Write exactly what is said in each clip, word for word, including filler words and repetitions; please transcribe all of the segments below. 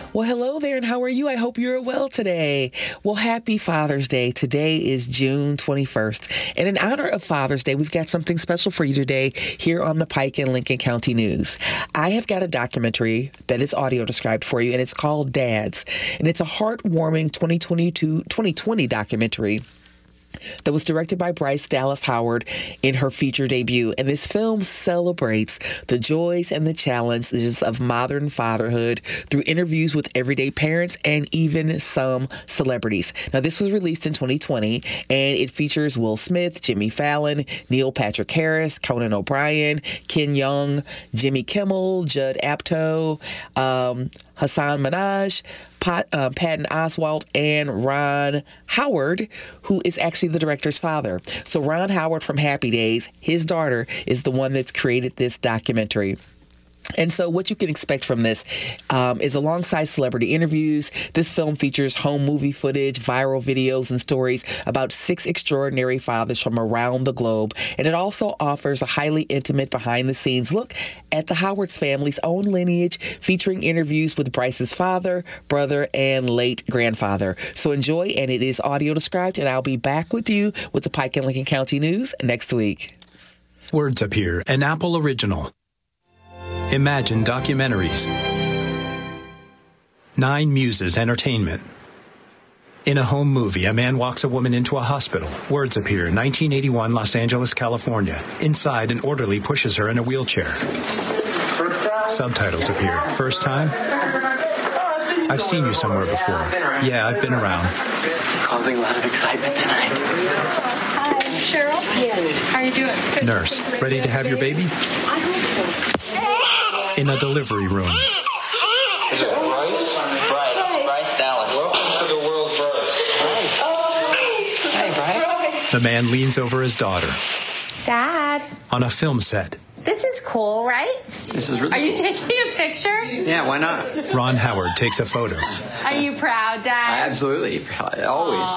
Well, hello there, and how are you? I hope you're well today. Well, happy Father's Day. Today is June twenty-first, and in honor of Father's Day, we've got something special for you today here on the Pike and Lincoln County News. I have got a documentary that is audio described for you, and it's called Dads, and it's a heartwarming twenty twenty-two, twenty twenty documentary that was directed by Bryce Dallas Howard in her feature debut. And this film celebrates the joys and the challenges of modern fatherhood through interviews with everyday parents and even some celebrities. Now, this was released in twenty twenty, and it features Will Smith, Jimmy Fallon, Neil Patrick Harris, Conan O'Brien, Ken Jeong, Jimmy Kimmel, Judd Apatow, um, Hasan Minhaj, Pat, uh, Patton Oswalt, and Ron Howard, who is actually the director's father. So Ron Howard from Happy Days, his daughter, is the one that's created this documentary. And so what you can expect from this um, is alongside celebrity interviews, this film features home movie footage, viral videos, and stories about six extraordinary fathers from around the globe. And it also offers a highly intimate behind-the-scenes look at the Howard's family's own lineage, featuring interviews with Bryce's father, brother, and late grandfather. So enjoy, and it is audio described, and I'll be back with you with the Pike and Lincoln County News next week. Words Appear, an Apple original. Imagine Documentaries. Nine Muses Entertainment. In a home movie, a man walks a woman into a hospital. Words Appear, nineteen eighty-one, Los Angeles, California. Inside, an orderly pushes her in a wheelchair. Subtitles appear. First time? I've seen you somewhere before. Yeah, I've been around. Causing a lot of excitement tonight. Hi, Cheryl. Good. How are you doing? Good. Nurse, ready to have your baby? I hope so. In a delivery room. Is it Bryce? Bryce. Bryce Dallas. Welcome to the world first. Bryce. Hey, Bryce. The man leans over his daughter. Dad. On a film set. This is cool, right? This is really Are you cool. taking a picture? Yeah, why not? Ron Howard takes a photo. Are you proud, Dad? Absolutely. Always.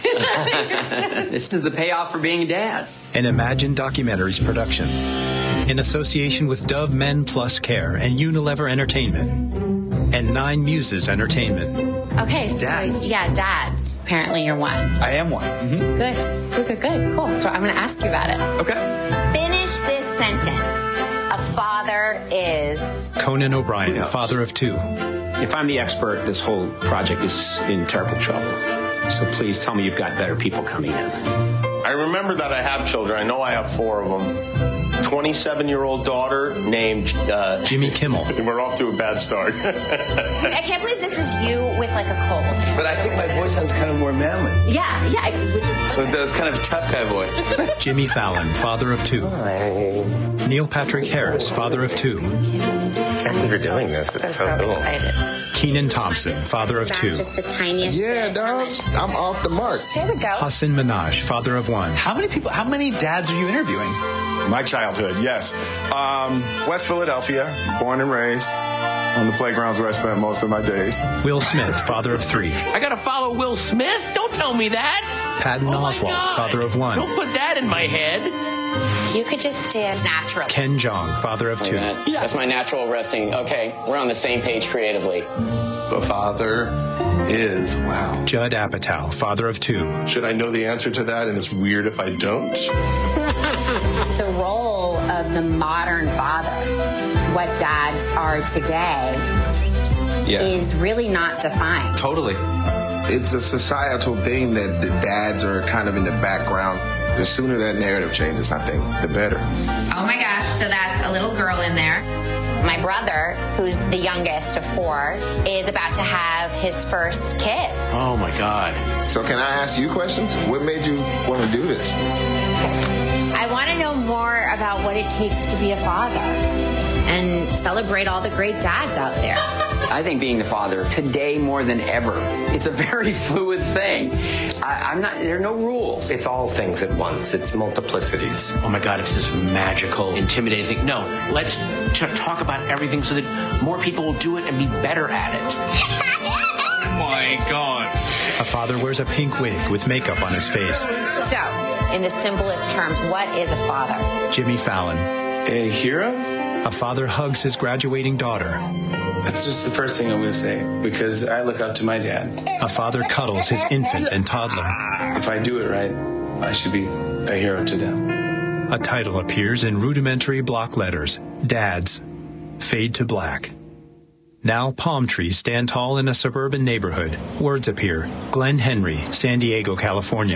This is the payoff for being a dad. An Imagine Documentaries production. In association with Dove Men Plus Care and Unilever Entertainment. And Nine Muses Entertainment. Okay, so Dads. yeah, dads. Apparently you're one. I am one. Mm-hmm. Good. Good, good, good. Cool. So I'm going to ask you about it. Okay. Finish this sentence. A father is... Conan O'Brien, Yes. father of two. If I'm the expert, this whole project is in terrible trouble. So please tell me you've got better people coming in. I remember that I have children. I know I have four of them. twenty-seven-year-old daughter named... Uh, Jimmy Kimmel. We're off to a bad start. Dude, I can't believe this is you with like a cold. But I think my voice sounds kind of more manly. Yeah, yeah, ex- which is... So it does kind of a tough guy voice. Jimmy Fallon, father of two. Neil Patrick Harris, father of two. I can't believe you're doing this. It's so, so cool. excited. Keenan Thompson, father of two. Just the tiniest Yeah, bit. dog. I'm off the mark. There we go. Hasan Minhaj, father of one. How many people, how many dads are you interviewing? My childhood, yes. Um, West Philadelphia, born and raised. On the playgrounds where I spent most of my days. Will Smith, father of three. I gotta follow Will Smith? Don't tell me that. Patton Oh my Oswalt, God. father of one. Don't put that in my head. You could just stand naturally. Ken Jeong, father of two. That. That's my natural resting. Okay, we're on the same page creatively. The father is, wow. Judd Apatow, father of two. Should I know the answer to that, and it's weird if I don't? The role of the modern father, what dads are today, Yeah. is really not defined. Totally. It's a societal thing that the dads are kind of in the background. The sooner that narrative changes, I think, the better. Oh my gosh, so that's a little girl in there. My brother, who's the youngest of four, is about to have his first kid. Oh my God. So can I ask you questions? What made you want to do this? I want to know more about what it takes to be a father and celebrate all the great dads out there. I think being the father today more than ever, it's a very fluid thing. I, I'm not. There are no rules. It's all things at once. It's multiplicities. Oh my God, it's this magical, intimidating thing. No, let's t- talk about everything so that more people will do it and be better at it. Oh my God. A father wears a pink wig with makeup on his face. So, in the simplest terms, what is a father? Jimmy Fallon. A hero? A father hugs his graduating daughter. That's just the first thing I'm going to say, because I look up to my dad. A father cuddles his infant and toddler. If I do it right, I should be a hero to them. A title appears in rudimentary block letters. Dads. Fade to black. Now palm trees stand tall in a suburban neighborhood. Words appear. Glenn Henry, San Diego, California.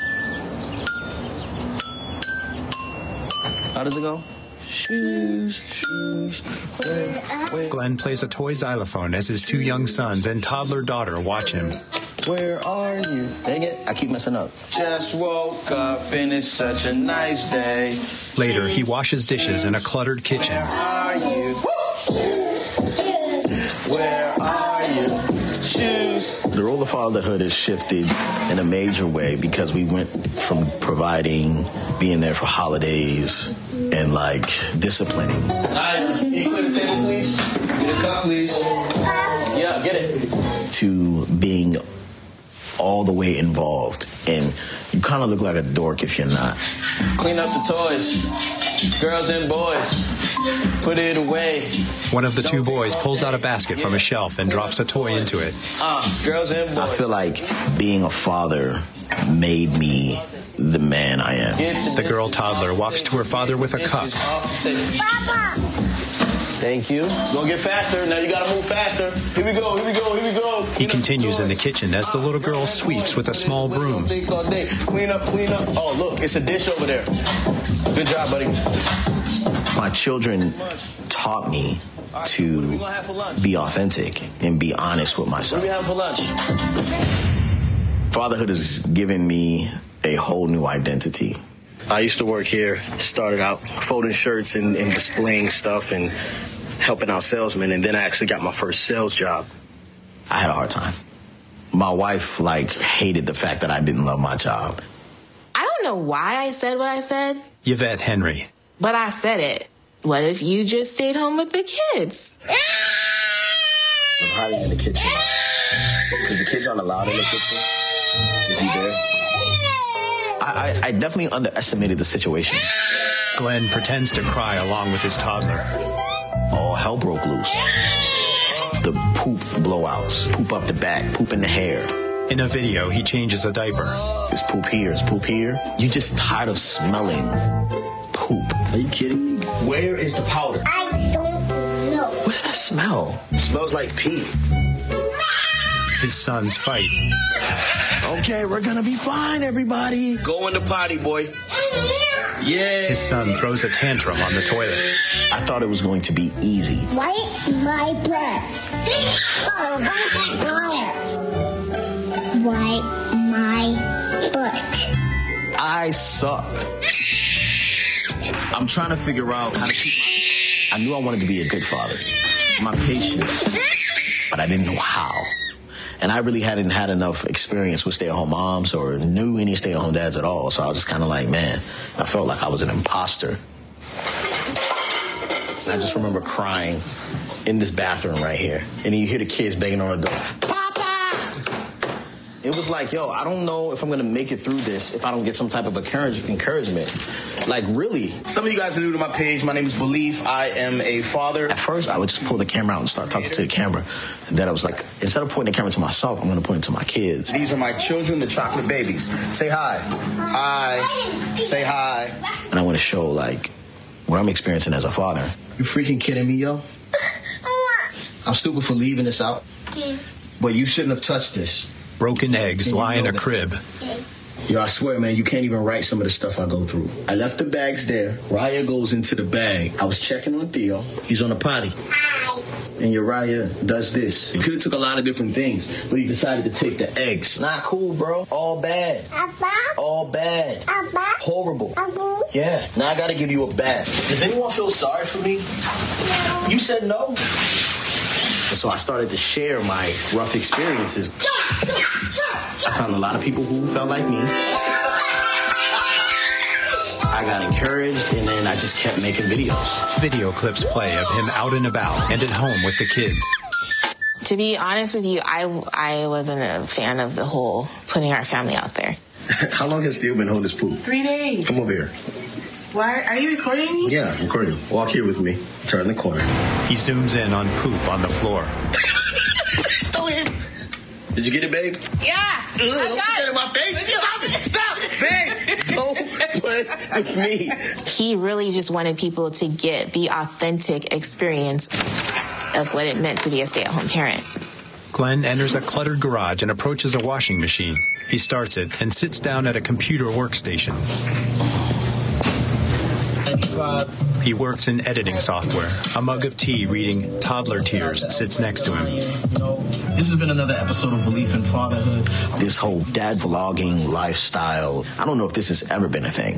How does it go? Shoes, shoes, where, where? Glenn plays a toy xylophone as his two young sons and toddler daughter watch him. Where are you? Dang it, I keep messing up. Just woke up and it's such a nice day. Later, he washes dishes in a cluttered kitchen. Where are you? Where are you? Shoes. The role of fatherhood has shifted in a major way because we went from providing, being there for holidays, and like disciplining. All right, can you clear the table, please? Get a cup, please. Yeah, get it. To being all the way involved, and you kind of look like a dork if you're not. Clean up the toys, girls and boys. Put it away. One of the two boys pulls out a basket from a shelf and drops a toy into it. Uh, girls and boys. I feel like being a father made me the man I am. The girl toddler walks to her father with a cup. Papa! Thank you. Gonna get faster. Now you gotta move faster. Here we go, here we go, here we go. He continues in the kitchen as the little girl sweeps with a small broom. Clean up, clean up. Oh, look, it's a dish over there. Good job, buddy. My children taught me to be authentic and be honest with myself. What are we having for lunch? Fatherhood has given me a whole new identity. I used to work here, started out folding shirts and, and displaying stuff and helping out salesmen, and then I actually got my first sales job. I had a hard time. My wife, like, hated the fact that I didn't love my job. I don't know why I said what I said. Yvette Henry. But I said it. What if you just stayed home with the kids? I'm hiding in the kitchen. Because the kids aren't allowed in the kitchen. Is he there? I, I, I definitely underestimated the situation. Glenn pretends to cry along with his toddler. All hell broke loose. The poop blowouts. Poop up the back, poop in the hair. In a video, he changes a diaper. There's poop here, there's poop here. You're just tired of smelling poop. Are you kidding me? Where is the powder? I don't know. What's that smell? It smells like pee. His sons fight. Okay, we're gonna be fine, everybody. Go in the potty, boy. Yeah. His son throws a tantrum on the toilet. I thought it was going to be easy. Wipe my butt. Wipe my butt. I sucked. I'm trying to figure out how to keep my... I knew I wanted to be a good father. My patience. But I didn't know how. And I really hadn't had enough experience with stay-at-home moms or knew any stay-at-home dads at all. So I was just kind of like, man, I felt like I was an imposter. And I just remember crying in this bathroom right here. And then you hear the kids banging on the door. It was like, yo, I don't know if I'm going to make it through this if I don't get some type of encourage- encouragement. Like, really. Some of you guys are new to my page. My name is Belief. I am a father. At first, I would just pull the camera out and start talking to the camera. And then I was like, instead of pointing the camera to myself, I'm going to point it to my kids. These are my children, the chocolate babies. Say hi. Hi. Say hi. And I want to show, like, what I'm experiencing as a father. You freaking kidding me, yo? I'm stupid for leaving this out. But you shouldn't have touched this. Broken eggs lie in a crib. Yo, I swear, man, you can't even write some of the stuff I go through. I left the bags there. Raya goes into the bag. I was checking on Theo. He's on the potty. And Uriah does this. He could have took a lot of different things, but he decided to take the eggs. Not cool, bro. All bad. Abba? All bad. Abba? Horrible. Abba? Yeah. Now I gotta give you a bath. Does anyone feel sorry for me? No. You said no? So I started to share my rough experiences. I found a lot of people who felt like me. I got encouraged, and then I just kept making videos. Video clips play of him out and about and at home with the kids. To be honest with you, I, I wasn't a fan of the whole putting our family out there. How long has Theo been holding his poop? Three days. Come over here. Why are you recording me? Yeah, I'm recording. Walk here with me. Turn the corner. He zooms in on poop on the floor. Don't hit. Did you get it, babe? Yeah. Ugh, don't put that in my face. Stop it. Babe. Don't play with me. He really just wanted people to get the authentic experience of what it meant to be a stay-at-home parent. Glenn enters a cluttered garage and approaches a washing machine. He starts it and sits down at a computer workstation. He works in editing software. A mug of tea reading Toddler Tears sits next to him. This has been another episode of Belief in Fatherhood. This whole dad vlogging lifestyle, I don't know if this has ever been a thing,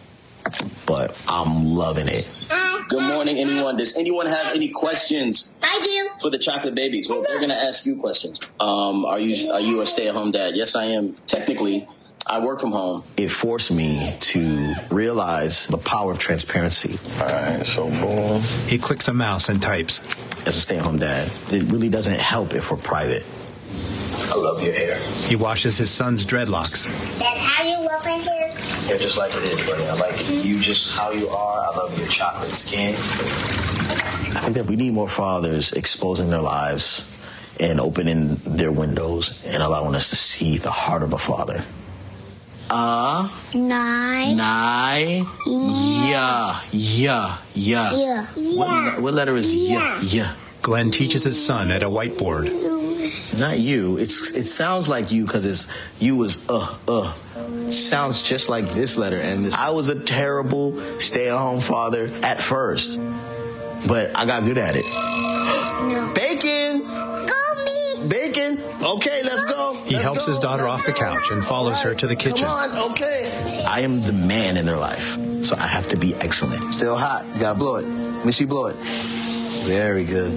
but I'm loving it. Good morning, anyone. Does anyone have any questions? I do. For the chocolate babies? Well, they're going to ask you questions. Um, are you are you a stay-at-home dad? Yes, I am. Technically, I work from home. It forced me to realize the power of transparency. All right, so boom. He clicks a mouse and types. As a stay-at-home dad, it really doesn't help if we're private. I love your hair. He washes his son's dreadlocks. Dad, how do you love my hair? Yeah, just like it is, buddy. I like you just how you are. I love your chocolate skin. I think that we need more fathers exposing their lives and opening their windows and allowing us to see the heart of a father. Uh. Nine. Nine. Yeah. Yeah. Yeah. Yeah. What, what letter is yeah? Yeah. Glenn teaches his son at a whiteboard. Not you. It's it sounds like you because it's you is uh uh. Sounds just like this letter. And this, I was a terrible stay-at-home father at first, but I got good at it. No. Bacon. Go me. Bacon. Okay, let's go. He let's helps go. his daughter let's off the go. couch and follows right. her to the kitchen. Come on. Okay. I am the man in their life, so I have to be excellent. Still hot. You gotta blow it. Missy, blow it. Very good.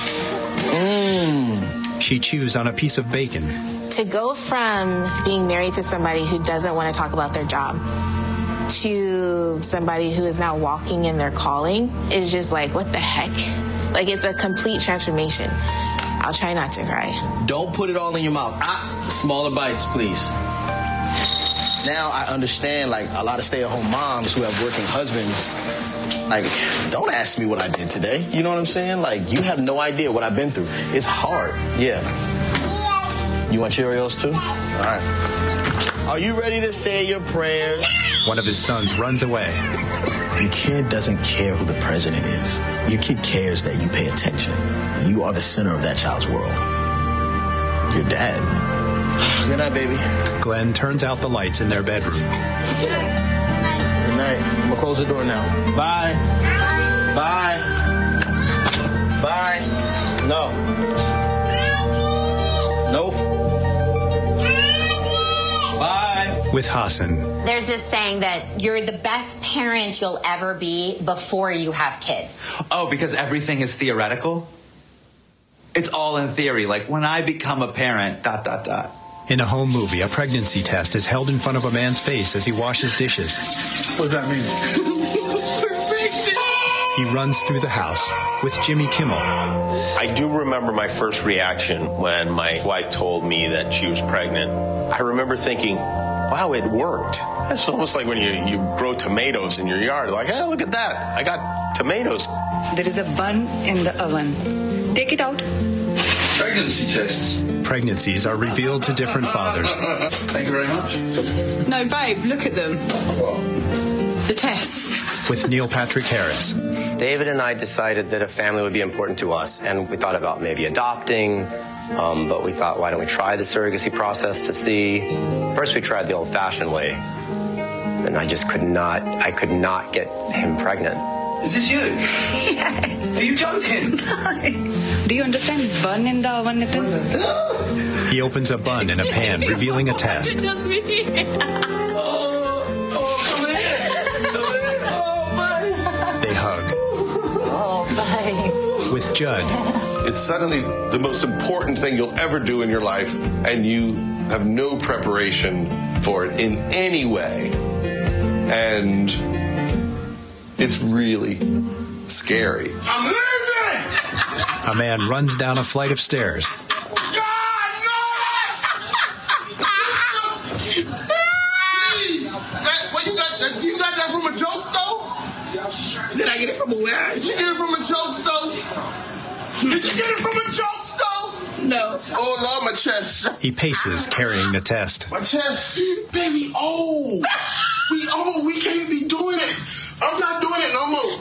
Mmm. She chews on a piece of bacon. To go from being married to somebody who doesn't want to talk about their job to somebody who is now walking in their calling is just like, what the heck? Like, it's a complete transformation. I'll try not to cry. Don't put it all in your mouth. Ah, smaller bites, please. Now I understand, like, a lot of stay-at-home moms who have working husbands, like, don't ask me what I did today. You know what I'm saying? Like, you have no idea what I've been through. It's hard. Yeah. You want Cheerios too? All right. Are you ready to say your prayers? One of his sons runs away. Your kid doesn't care who the president is. Your kid cares that you pay attention. You are the center of that child's world. Your dad. Good night, baby. Glenn turns out the lights in their bedroom. Good night. I'm gonna close the door now. Bye. Bye. Bye. No. Nope. Bye. With Hassan. There's this saying that you're the best parent you'll ever be before you have kids. Oh, because everything is theoretical? It's all in theory. Like, when I become a parent, dot, dot, dot. In a home movie, a pregnancy test is held in front of a man's face as he washes dishes. What does that mean? He runs through the house with Jimmy Kimmel. I do remember my first reaction when my wife told me that she was pregnant. I remember thinking, wow, it worked. It's almost like when you, you grow tomatoes in your yard. Like, hey, look at that. I got tomatoes. There is a bun in the oven. Take it out. Pregnancy tests. Pregnancies are revealed to different fathers. Thank you very much. No, babe, look at them. The tests. With Neil Patrick Harris. David and I decided that a family would be important to us, and we thought about maybe adopting, um, but we thought, why don't we try the surrogacy process to see? First, we tried the old-fashioned way, and I just could not, I could not get him pregnant. Is this you? Yes. Are you joking? Do you understand bun in the oven, Nitin? He opens a bun in a pan, revealing a test. Just me. They hug. Oh, bye. With Judd. It's suddenly the most important thing you'll ever do in your life, and you have no preparation for it in any way. And it's really scary. I'm leaving! A man runs down a flight of stairs. God, no! Please! That, well, you got that, you got that from a joke store? I get it from a where? Did you get it from a joke stove? Did you get it from a joke stove? No. Oh, Lord, my chest. He paces, carrying the test. My chest. Baby, oh. We old. We can't be doing it. I'm not doing it no more.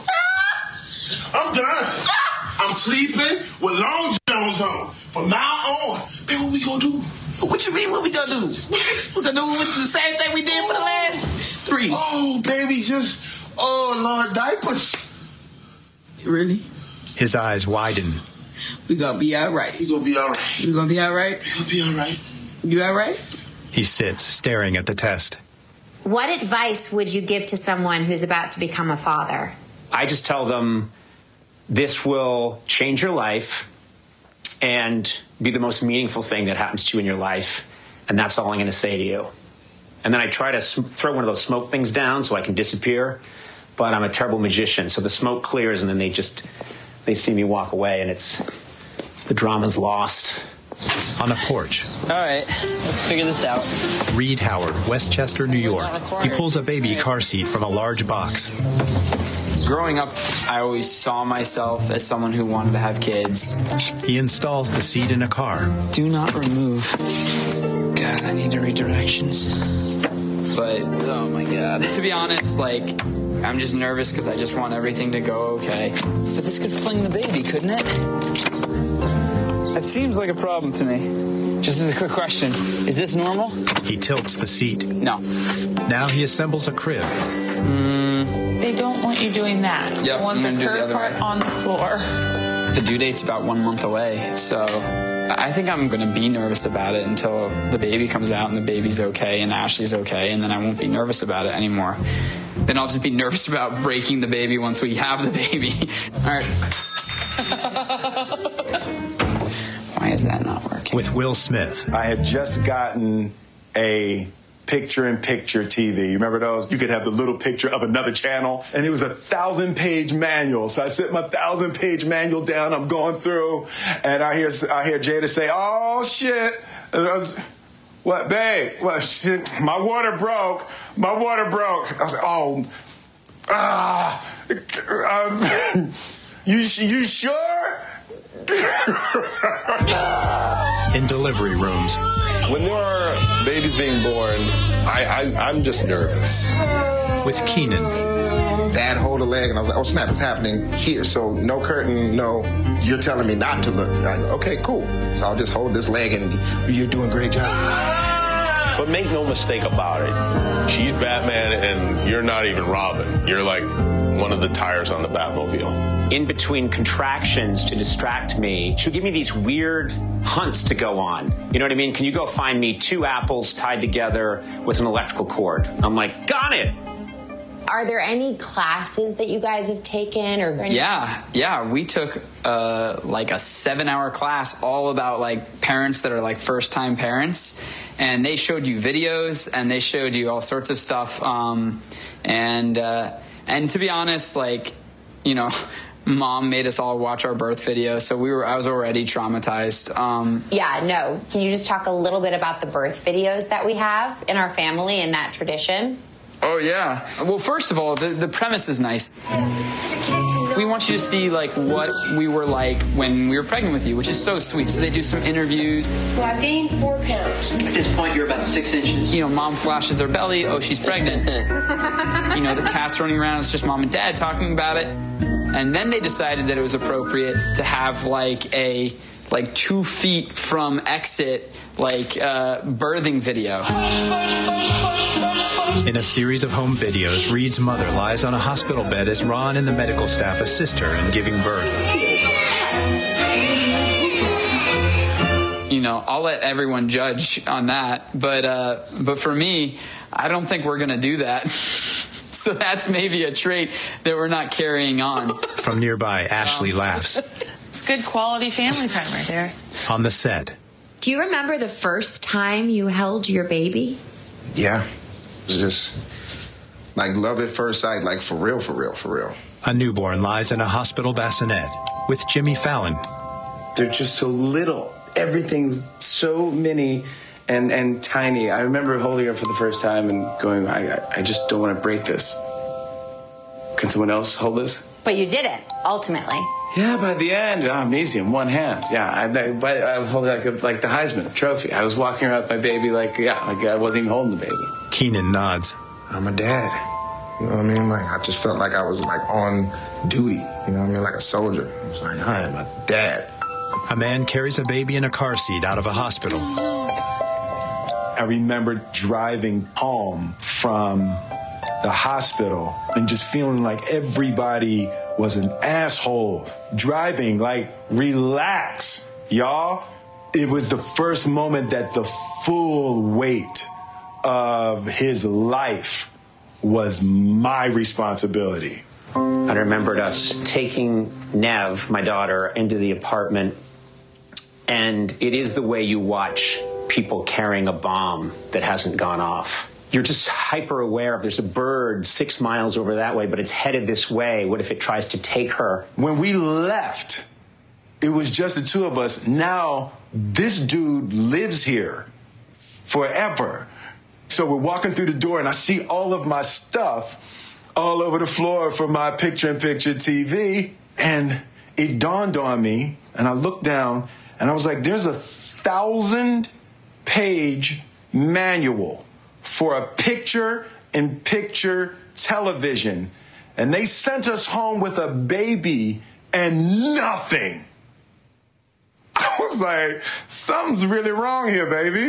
I'm done. I'm sleeping with long johns on. From now on. Baby, what we gonna do? What you mean, what we gonna do? We gonna do the same thing we did for the last three. Oh, baby, just, oh, Lord, diapers. Really? His eyes widen. We gonna be all right. We gonna be all right. You gonna be all right? We'll be all right. You all right? He sits, staring at the test. What advice would you give to someone who's about to become a father? I just tell them this will change your life and be the most meaningful thing that happens to you in your life. And that's all I'm going to say to you. And then I try to sm- throw one of those smoke things down so I can disappear. But I'm a terrible magician. So the smoke clears and then they just, they see me walk away and it's, the drama's lost. On a porch. All right, let's figure this out. Reed Howard, Westchester, New York. He pulls a baby car seat from a large box. Growing up, I always saw myself as someone who wanted to have kids. He installs the seat in a car. Do not remove. God, I need the redirections. But, oh my God. To be honest, like, I'm just nervous because I just want everything to go okay. But this could fling the baby, couldn't it? That seems like a problem to me. Just as a quick question, is this normal? He tilts the seat. No. Now he assembles a crib. Mm. They don't want you doing that. Yep, they want I'm the gonna do the curb other part way. on the floor. The due date's about one month away, so I think I'm going to be nervous about it until the baby comes out and the baby's okay and Ashley's okay, and then I won't be nervous about it anymore. Then I'll just be nervous about breaking the baby once we have the baby. All right. Why is that not working? With Will Smith. I had just gotten a picture-in-picture T V. You remember those? You could have the little picture of another channel, and it was a thousand-page manual. So I set my thousand-page manual down. I'm going through, and I hear I hear Jada say, "Oh shit!" And I was, "What, babe? What shit? My water broke. My water broke." I was like, "Oh, ah, um, you you sure?" In delivery rooms. When there are babies being born, I, I, I'm just nervous. With Keenan. Dad hold a leg, and I was like, oh, snap, it's happening here. So no curtain, no, you're telling me not to look. I, okay, cool. So I'll just hold this leg, and you're doing a great job. But make no mistake about it. She's Batman, and you're not even Robin. You're like one of the tires on the Batmobile. In between contractions to distract me, she'll give me these weird hunts to go on. You know what I mean? Can you go find me two apples tied together with an electrical cord? I'm like, got it! Are there any classes that you guys have taken or any- Yeah, yeah. We took uh, like a seven-hour class all about like parents that are like first-time parents, and they showed you videos and they showed you all sorts of stuff. Um, and uh, and to be honest, like, you know, Mom made us all watch our birth video, so we were. I was already traumatized. Um, Yeah, no. Can you just talk a little bit about the birth videos that we have in our family and that tradition? Oh, yeah. Well, first of all, the, the premise is nice. We want you to see, like, what we were like when we were pregnant with you, which is so sweet. So they do some interviews. Well, I've gained four pounds. At this point, you're about six inches. You know, Mom flashes her belly. Oh, she's pregnant. You know, the cat's running around. It's just Mom and Dad talking about it. And then they decided that it was appropriate to have, like, a, like, two feet from exit, like, uh, birthing video. In a series of home videos, Reed's mother lies on a hospital bed as Ron and the medical staff assist her in giving birth. You know, I'll let everyone judge on that, but uh, but for me, I don't think we're going to do that. So that's maybe a trait that we're not carrying on. From nearby, Ashley Um, laughs. It's good quality family time right there. On the set. Do you remember the first time you held your baby? Yeah. It was just like love at first sight, like for real, for real, for real. A newborn lies in a hospital bassinet with Jimmy Fallon. They're just so little. Everything's so mini and, and tiny. I remember holding her for the first time and going, I, I just don't want to break this. can someone else hold this? But you did it, ultimately. Yeah, by the end, I'm easy in one hand. Yeah, I, I, I was holding like, a, like the Heisman Trophy. I was walking around with my baby like, yeah, like I wasn't even holding the baby. Keenan nods. I'm a dad. You know what I mean? Like, I just felt like I was like on duty. You know what I mean? Like a soldier. I was like, I am a dad. A man carries a baby in a car seat out of a hospital. I remember driving home from the hospital and just feeling like everybody was an asshole. Driving, like, relax, y'all. It was the first moment that the full weight of his life was my responsibility. I remembered us taking Nev, my daughter, into the apartment, and it is the way you watch people carrying a bomb that hasn't gone off. You're just hyper aware of there's a bird six miles over that way, but it's headed this way. What if it tries to take her? When we left, it was just the two of us. Now, this dude lives here forever. So we're walking through the door and I see all of my stuff all over the floor for my picture-in-picture T V. And it dawned on me, and I looked down, and I was like, there's a thousand-page manual for a picture-in-picture television. And they sent us home with a baby and nothing. I was like, something's really wrong here, baby.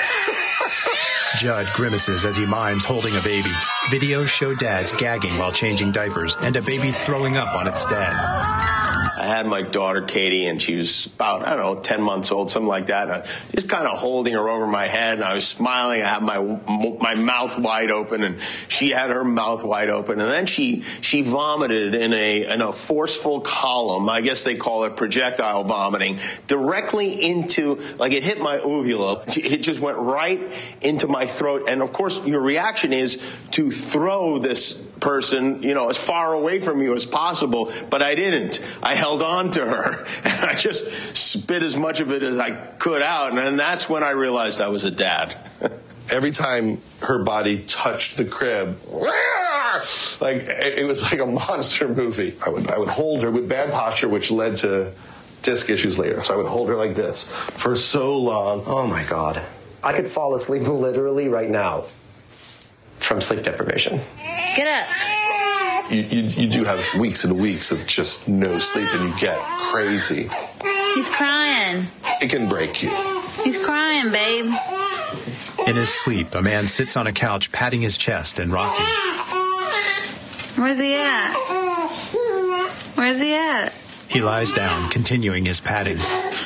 Judd grimaces as he mimes holding a baby. Videos show dads gagging while changing diapers and a baby throwing up on its dad. I had my daughter, Katie, and she was about, I don't know, ten months old, something like that. And I was just kind of holding her over my head, and I was smiling. I had my my mouth wide open, and she had her mouth wide open. And then she she vomited in a in a forceful column. I guess they call it projectile vomiting, directly into, like it hit my uvula. It just went right into my throat. And, of course, your reaction is to throw this person, you know, as far away from you as possible, but I didn't. I held on to her, and I just spit as much of it as I could out, and then that's when I realized I was a dad. Every time her body touched the crib, like it was like a monster movie. I would I would hold her with bad posture, which led to disc issues later. So I would hold her like this for so long. Oh my God. I could fall asleep literally right now from sleep deprivation. Get up. You, you, you do have weeks and weeks of just no sleep, and you get crazy. He's crying. It can break you. He's crying, babe. In his sleep, a man sits on a couch patting his chest and rocking. Where's he at? Where's he at? He lies down, continuing his patting.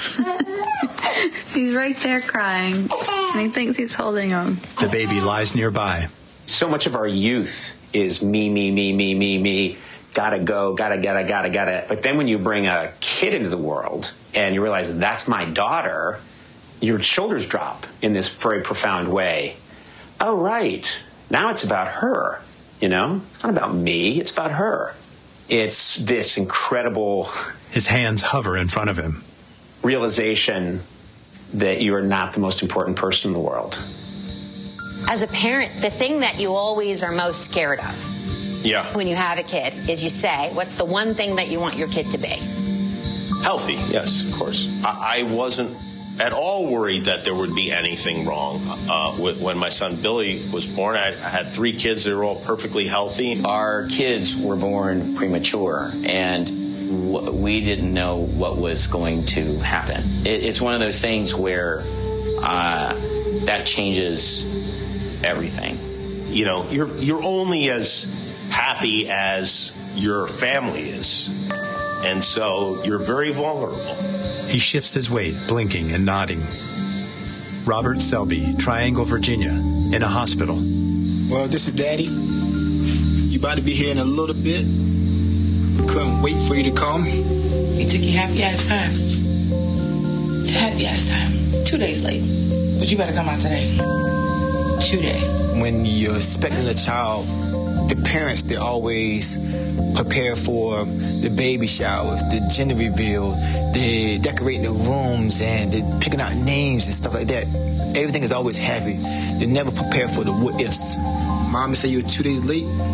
He's right there crying, and he thinks he's holding him. The baby lies nearby. So much of our youth is me, me, me, me, me, me. Gotta go, gotta, gotta, gotta, gotta. But then when you bring a kid into the world and you realize that's my daughter, your shoulders drop in this very profound way. Oh, right. Now it's about her, you know? It's not about me. It's about her. It's this incredible... His hands hover in front of him. Realization that you are not the most important person in the world. As a parent, the thing that you always are most scared of Yeah. when you have a kid is you say, what's the one thing that you want your kid to be? Healthy, yes, of course. I, I wasn't at all worried that there would be anything wrong. Uh, when my son Billy was born, I, I had three kids that were all perfectly healthy. Our kids were born premature, and w- we didn't know what was going to happen. It, it's one of those things where uh, that changes everything. You know, you're you're only as happy as your family is, and so you're very vulnerable. He shifts his weight, blinking and nodding. Robert Selby, Triangle, Virginia, in a hospital. Well, this is Daddy. You about to be here in a little bit. Couldn't wait for you to come. You took your happy ass time. Happy ass time. Two days late. But you better come out today. Today. When you're expecting a child, the parents, they always prepare for the baby showers, the gender reveal, they decorate the rooms, and they're picking out names and stuff like that. Everything is always happy. They never prepare for the what ifs. Mama said you were two days late.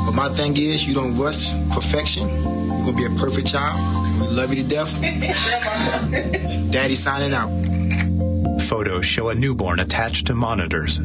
But my thing is, you don't rush perfection. You're going to be a perfect child. We love you to death. Daddy signing out. Photos show a newborn attached to monitors.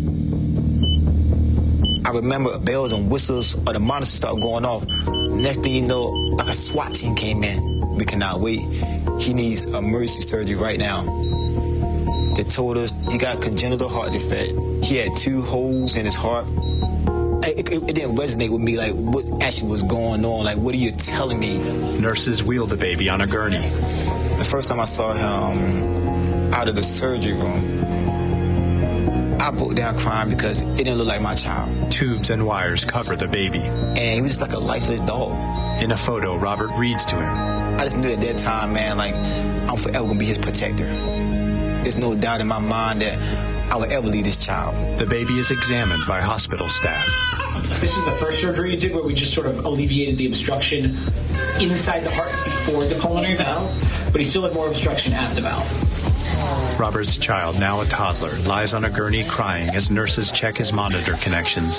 I remember bells and whistles or the monitors start going off. Next thing you know, like a SWAT team came in. We cannot wait. He needs emergency surgery right now. They told us he got congenital heart defect. He had two holes in his heart. It, it, it didn't resonate with me, like what actually was going on. Like, what are you telling me? Nurses wheel the baby on a gurney. The first time I saw him out of the surgery room, I broke down crying because it didn't look like my child. Tubes and wires cover the baby. And he was just like a lifeless dog. In a photo, Robert reads to him. I just knew at that time, man, like, I'm forever gonna be his protector. There's no doubt in my mind that I would ever leave this child. The baby is examined by hospital staff. This is the first surgery you did where we just sort of alleviated the obstruction inside the heart before the pulmonary valve, but he still had more obstruction at the valve. Robert's child, now a toddler, lies on a gurney crying as nurses check his monitor connections.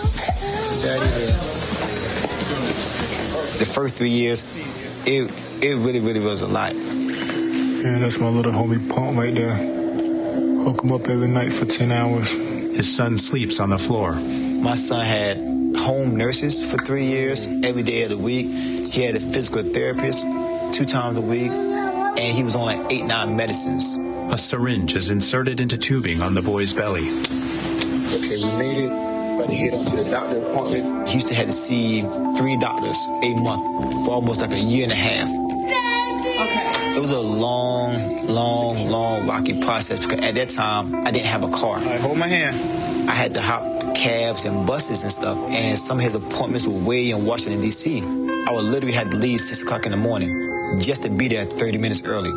The first three years, it it really, really was a lot. Yeah, that's my little homie Pump right there. Hook him up every night for ten hours. His son sleeps on the floor. My son had home nurses for three years, every day of the week. He had a physical therapist two times a week, and he was on like eight, nine medicines. A syringe is inserted into tubing on the boy's belly. Okay, we made it. About to head up to the doctor appointment. He used to have to see three doctors a month for almost like a year and a half. Okay. It was a long, long, long, rocky process because at that time, I didn't have a car. All right, hold my hand. I had to hop cabs and buses and stuff, and some of his appointments were way in Washington, D C I would literally have to leave six o'clock in the morning just to be there thirty minutes early.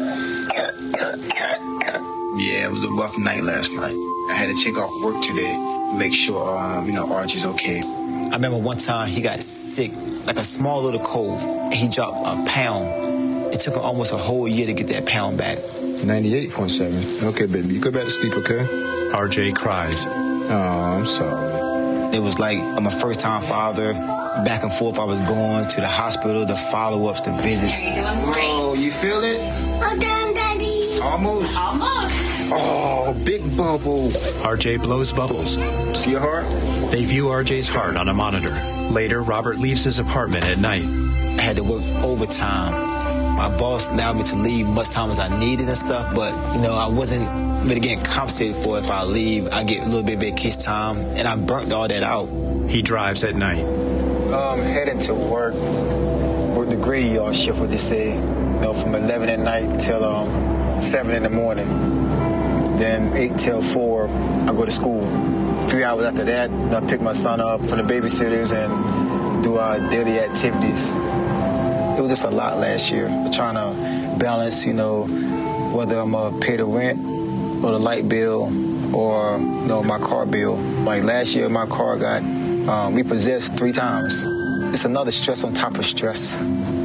Yeah, it was a rough night last night. I had to take off work today to make sure, um, you know, Archie's okay. I remember one time he got sick, like a small little cold, and he dropped a pound. It took him almost a whole year to get that pound back. ninety-eight point seven. Okay, baby, you go back to sleep, okay? R J cries. Oh, I'm sorry. It was like I'm a first-time father. Back and forth, I was going to the hospital, the follow-ups, the visits. Oh, you feel it? Well done, Daddy. Almost. Almost. Oh, big bubble. R J blows bubbles. See your heart? They view R J's heart on a monitor. Later, Robert leaves his apartment at night. I had to work overtime. My boss allowed me to leave much time as I needed and stuff, but, you know, I wasn't really getting compensated for it. If I leave, I get a little bit of vacation time, and I burnt all that out. He drives at night. Um, heading to work, work the graveyard shift, what they say, you know, from eleven at night till um, seven in the morning. Then eight till four, I go to school. Three hours after that, I pick my son up from the babysitters and do our daily activities. It was just a lot last year, trying to balance, you know, whether I'm going to pay the rent or the light bill or, you know, my car bill. Like last year, my car got um, repossessed three times. It's another stress on top of stress.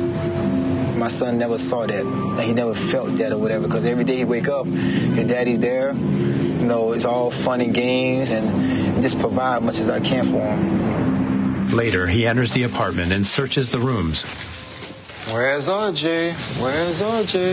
My son never saw that. Like, he never felt that or whatever, because every day he wake up, his daddy's there. You know, it's all fun and games, and just provide as much as I can for him. Later, he enters the apartment and searches the rooms. Where's R J? Where's R J?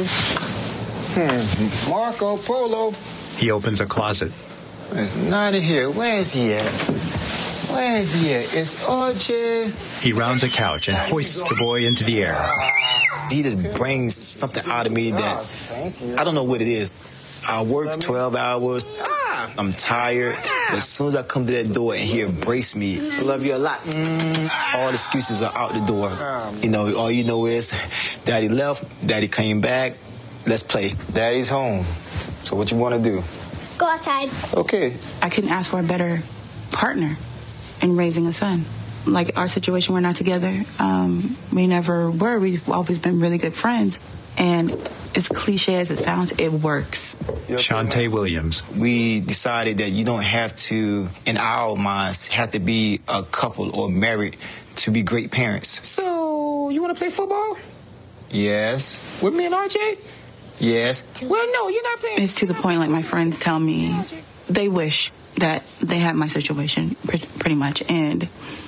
Hmm, Marco Polo. He opens a closet. It's not here. Where is he at? Where is he at? It's R J. He rounds a couch and hoists the boy into the air. He just brings something out of me that I don't know what it is. I work twelve hours. I'm tired. But as soon as I come to that door and he embrace me, I love you a lot. Mm, all the excuses are out the door. You know, all you know is Daddy left, Daddy came back. Let's play. Daddy's home. So what you want to do? Go outside. Okay. I couldn't ask for a better partner in raising a son. Like our situation, we're not together. Um, we never were. We've always been really good friends. And as cliche as it sounds, it works. Shantae Williams. We decided that you don't have to, in our minds, have to be a couple or married to be great parents. So, you want to play football? Yes. With me and R J? Yes. Well, no, you're not playing. It's to the point, like my friends tell me, they wish that they had my situation, pretty much. And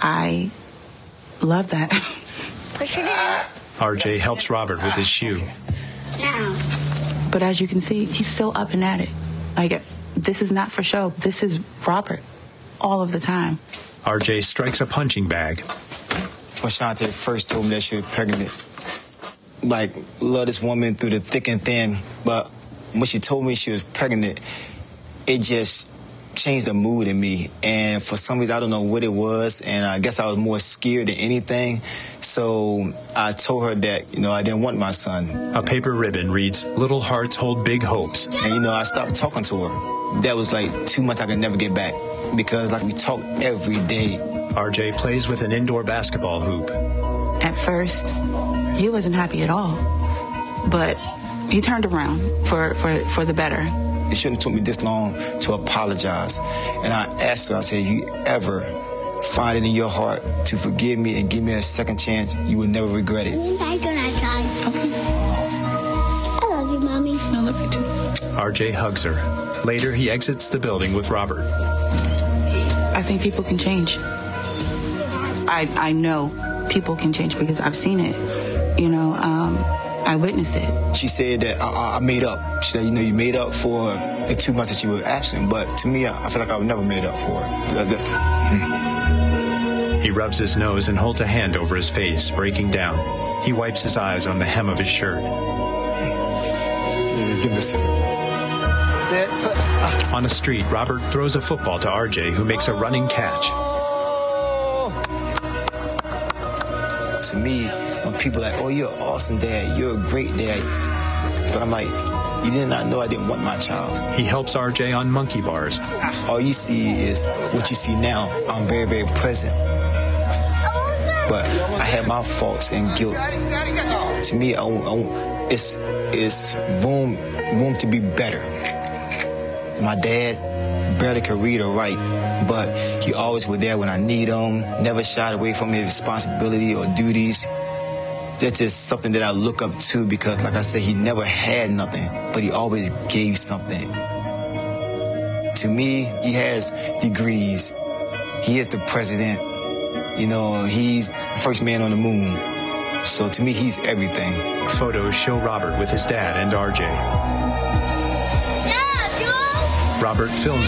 I love that. Push it in. R J helps Robert with his shoe. Now. But as you can see, he's still up and at it. Like, this is not for show. This is Robert all of the time. R J strikes a punching bag. When Shantae first told me that she was pregnant, like, love this woman through the thick and thin, but when she told me she was pregnant, it just changed the mood in me. And for some reason, I don't know what it was, and I guess I was more scared than anything. So I told her that, you know, I didn't want my son. A paper ribbon reads, "Little hearts hold big hopes." And, you know, I stopped talking to her. That was like two months I could never get back because, like, we talk every day. R J plays with an indoor basketball hoop. At first, he wasn't happy at all. But he turned around for, for, for the better. It shouldn't have took me this long to apologize. And I asked her, I said, you ever find it in your heart to forgive me and give me a second chance, you will never regret it. I love you, Mommy. I love you too. R J hugs her. Later, he exits the building with Robert. I think people can change. I I know people can change because I've seen it. You know, um, I witnessed it. She said that I, I made up. She said, you know, you made up for the two months that you were absent. But to me, I, I feel like I would never made up for it. He rubs his nose and holds a hand over his face, breaking down. He wipes his eyes on the hem of his shirt. Yeah, give me a second. Sit. Uh. On a street, Robert throws a football to R J, who makes a running catch. To me, when people are like, oh, you're an awesome dad, you're a great dad. But I'm like, you did not know I didn't want my child. He helps R J on monkey bars. All you see is what you see now. I'm very, very present. But I had my faults and guilt. To me, I, I, it's, it's room, room to be better. My dad barely could read or write, but he always was there when I need him, never shied away from his responsibility or duties. That's just something that I look up to because, like I said, he never had nothing, but he always gave something. To me, he has degrees. He is the president. You know, he's the first man on the moon. So to me, he's everything. Photos show Robert with his dad and R J. Robert films